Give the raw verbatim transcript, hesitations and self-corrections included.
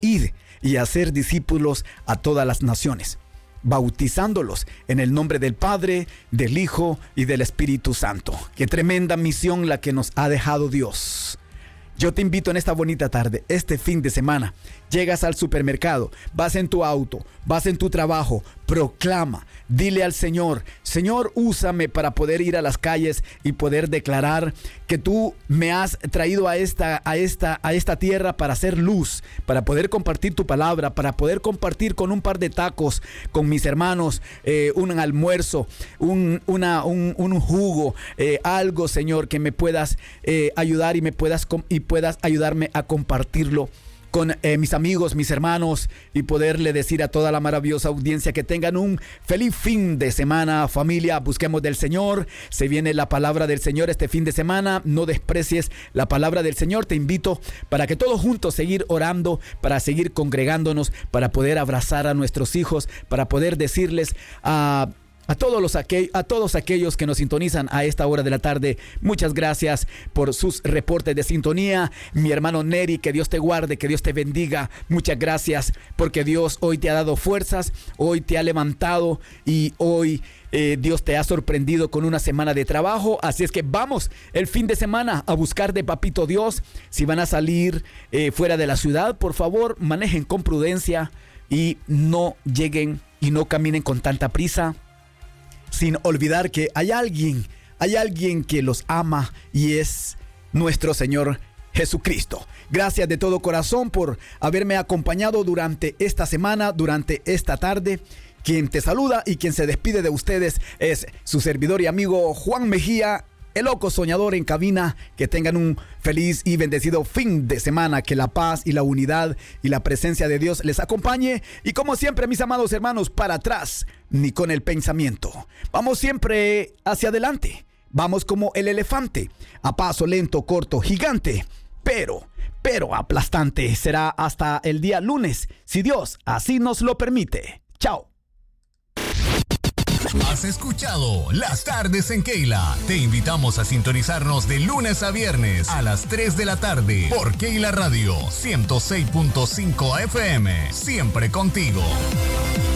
id y hacer discípulos a todas las naciones, bautizándolos en el nombre del Padre, del Hijo y del Espíritu Santo. Qué tremenda misión la que nos ha dejado Dios. Yo te invito en esta bonita tarde, este fin de semana, llegas al supermercado, vas en tu auto, vas en tu trabajo, proclama, dile al Señor, Señor, úsame para poder ir a las calles y poder declarar que tú me has traído a esta, a esta, a esta tierra para hacer luz, para poder compartir tu palabra, para poder compartir con un par de tacos con mis hermanos, eh, un almuerzo, un, una, un, un jugo, eh, algo, Señor, que me puedas eh, ayudar y me puedas y puedas ayudarme a compartirlo con eh, mis amigos, mis hermanos, y poderle decir a toda la maravillosa audiencia que tengan un feliz fin de semana, familia. Busquemos del Señor, se viene la palabra del Señor este fin de semana, no desprecies la palabra del Señor. Te invito para que todos juntos seguir orando, para seguir congregándonos, para poder abrazar a nuestros hijos, para poder decirles a... Uh, A todos, los aquel, a todos aquellos que nos sintonizan a esta hora de la tarde, muchas gracias por sus reportes de sintonía. Mi hermano Neri, que Dios te guarde, que Dios te bendiga. Muchas gracias porque Dios hoy te ha dado fuerzas, hoy te ha levantado y hoy eh, Dios te ha sorprendido con una semana de trabajo. Así es que vamos el fin de semana a buscar de Papito Dios. Si van a salir eh, fuera de la ciudad, por favor, manejen con prudencia y no lleguen y no caminen con tanta prisa, sin olvidar que hay alguien, hay alguien que los ama y es nuestro Señor Jesucristo. Gracias de todo corazón por haberme acompañado durante esta semana, durante esta tarde. Quien te saluda y quien se despide de ustedes es su servidor y amigo Juan Mejía, el loco soñador en cabina. Que tengan un feliz y bendecido fin de semana. Que la paz y la unidad y la presencia de Dios les acompañe. Y como siempre, mis amados hermanos, para atrás ni con el pensamiento. Vamos siempre hacia adelante. Vamos como el elefante, a paso lento, corto, gigante, pero, pero aplastante. Será hasta el día lunes, si Dios así nos lo permite. Chao. Has escuchado Las Tardes en Keila. Te invitamos a sintonizarnos de lunes a viernes a las tres de la tarde por Keila Radio ciento seis punto cinco F M. Siempre contigo.